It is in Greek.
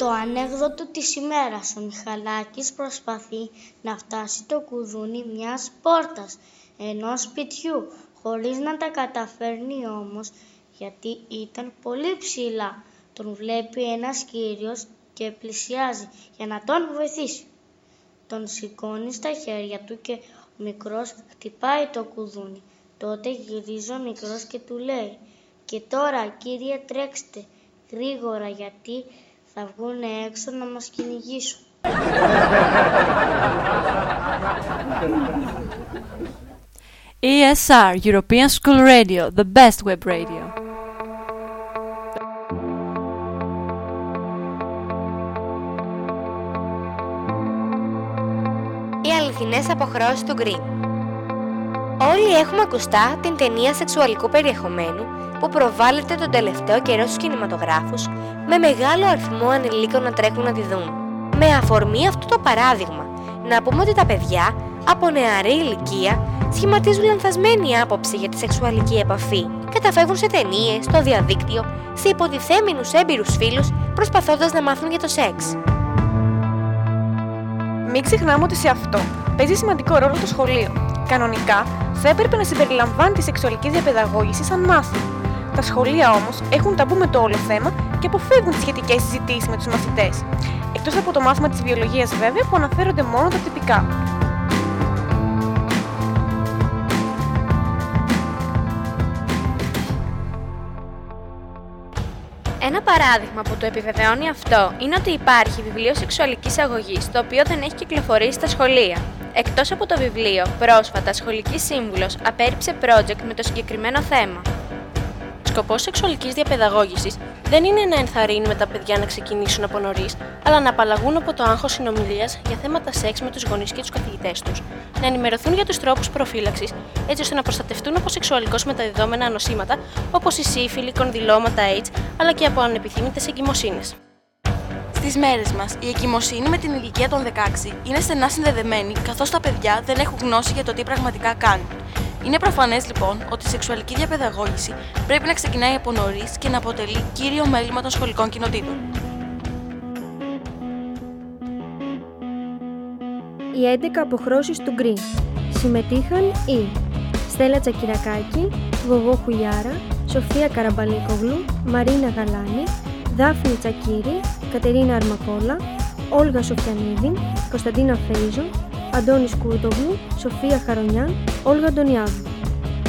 Το ανέκδοτο της ημέρας. Ο Μιχαλάκης προσπαθεί να φτάσει το κουδούνι μιας πόρτας ενός σπιτιού, χωρίς να τα καταφέρνει όμως, γιατί ήταν πολύ ψηλά. Τον βλέπει ένας κύριος και πλησιάζει για να τον βοηθήσει. Τον σηκώνει στα χέρια του και ο μικρός χτυπάει το κουδούνι. Τότε γυρίζει ο μικρός και του λέει: «Και τώρα, κύριε, τρέξτε γρήγορα, γιατί θα βγουν έξω να μας κυνηγήσουν». ESR, European School Radio, the best web radio. Οι αληθινές αποχρώσεις του Green. Όλοι έχουμε ακουστά την ταινία σεξουαλικού περιεχομένου που προβάλλεται τον τελευταίο καιρό στους κινηματογράφους, με μεγάλο αριθμό ανηλίκων να τρέχουν να τη δουν. Με αφορμή αυτό το παράδειγμα, να πούμε ότι τα παιδιά από νεαρή ηλικία σχηματίζουν λανθασμένη άποψη για τη σεξουαλική επαφή, καταφεύγουν σε ταινίες, στο διαδίκτυο, σε υποτιθέμενους έμπειρους φίλους, προσπαθώντας να μάθουν για το σεξ. Μην ξεχνάμε ότι σε αυτό παίζει σημαντικό ρόλο το σχολείο. Κανονικά, θα έπρεπε να συμπεριλαμβάνει τη σεξουαλική διαπαιδαγώγηση σαν μάθημα. Τα σχολεία όμως έχουν ταμπού με το όλο θέμα και αποφεύγουν τις σχετικές συζητήσεις με τους μαθητές. Εκτός από το μάθημα της βιολογίας, βέβαια, που αναφέρονται μόνο τα τυπικά. Ένα παράδειγμα που το επιβεβαιώνει αυτό είναι ότι υπάρχει βιβλίο σεξουαλικής αγωγής, το οποίο δεν έχει κυκλοφορήσει στα σχολεία. Εκτός από το βιβλίο, πρόσφατα σχολική σύμβουλος απέρριψε project με το συγκεκριμένο θέμα. Σκοπός σεξουαλικής διαπαιδαγώγησης δεν είναι να ενθαρρύνουμε τα παιδιά να ξεκινήσουν από νωρίς, αλλά να απαλλαγούν από το άγχος συνομιλίας για θέματα σεξ με τους γονείς και τους καθηγητές τους, να ενημερωθούν για τους τρόπους προφύλαξης, έτσι ώστε να προστατευτούν από σεξουαλικώς μεταδιδόμενα νοσήματα όπως η σύφυλη, κονδυλώματα AIDS, αλλά και από ανεπιθύμητες εγκυμοσύνες. Στις μέρες μας, η εγκυμοσύνη με την ηλικία των 16 είναι στενά συνδεδεμένη, καθώς τα παιδιά δεν έχουν γνώση για το τι πραγματικά κάνουν. Είναι προφανές λοιπόν ότι η σεξουαλική διαπαιδαγώγηση πρέπει να ξεκινάει από νωρίς και να αποτελεί κύριο μέλημα των σχολικών κοινοτήτων. Οι 11 αποχρώσεις του Green. Συμμετείχαν οι Στέλλα Τσακυρακάκη, Γογό Χουλιάρα, Σοφία Καραμπαλίκογλου, Μαρίνα Γαλάνη, Δάφνη Τσακύρη, Κατερίνα Αρμακόλα, Όλγα Σοφιανίδη, Κωνσταντίνα Φέιζο, Αντώνης Κούρτογλου, Σοφία Χαρονιάν, Όλγα Αντωνιάδου.